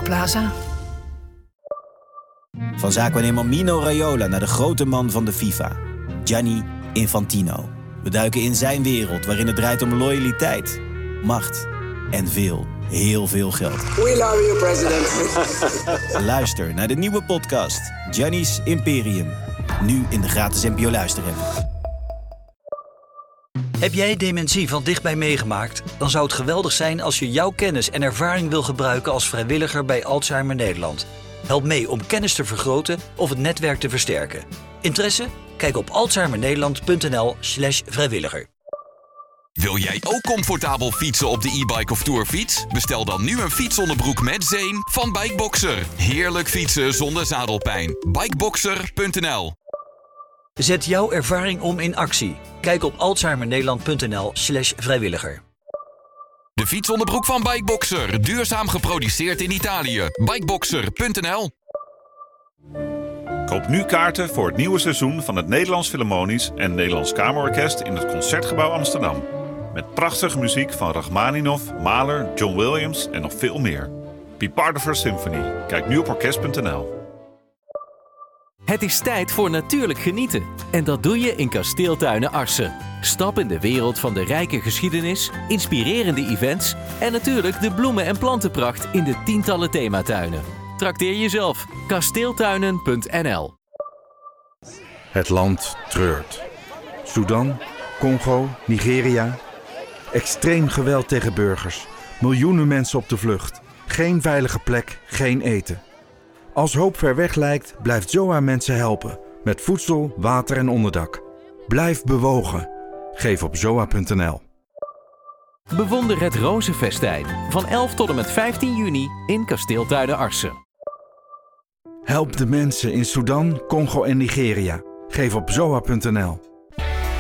Plaza. Van zaakwaarnemer Mino Raiola naar de grote man van de FIFA, Gianni Infantino. We duiken in zijn wereld waarin het draait om loyaliteit, macht en heel veel geld. We love you, president. Luister naar de nieuwe podcast Gianni's Imperium. Nu in de gratis NPO Luister-app. Heb jij dementie van dichtbij meegemaakt? Dan zou het geweldig zijn als je jouw kennis en ervaring wil gebruiken als vrijwilliger bij Alzheimer Nederland. Help mee om kennis te vergroten of het netwerk te versterken. Interesse? Kijk op alzheimernederland.nl/vrijwilliger. Wil jij ook comfortabel fietsen op de e-bike of tourfiets? Bestel dan nu een fietsonderbroek met zeem van Bikeboxer. Heerlijk fietsen zonder zadelpijn. Bikeboxer.nl. Zet jouw ervaring om in actie. Kijk op alzheimernederland.nl/vrijwilliger. De fietsonderbroek van Bikeboxer. Duurzaam geproduceerd in Italië. Bikeboxer.nl. Koop nu kaarten voor het nieuwe seizoen van het Nederlands Philharmonisch en Nederlands Kamerorkest in het Concertgebouw Amsterdam. Met prachtige muziek van Rachmaninoff, Mahler, John Williams en nog veel meer. Be part of our symphony. Kijk nu op orkest.nl. Het is tijd voor natuurlijk genieten. En dat doe je in Kasteeltuinen Arcen. Stap in de wereld van de rijke geschiedenis, inspirerende events en natuurlijk de bloemen- en plantenpracht in de tientallen thematuinen. Trakteer jezelf. Kasteeltuinen.nl. Het land treurt. Sudan, Congo, Nigeria. Extreem geweld tegen burgers. Miljoenen mensen op de vlucht. Geen veilige plek, geen eten. Als hoop ver weg lijkt, blijft ZOA mensen helpen. Met voedsel, water en onderdak. Blijf bewogen. Geef op zoa.nl. Bewonder het Rozenfestijn van 11 tot en met 15 juni in Kasteeltuinen Arcen. Help de mensen in Sudan, Congo en Nigeria. Geef op zoa.nl.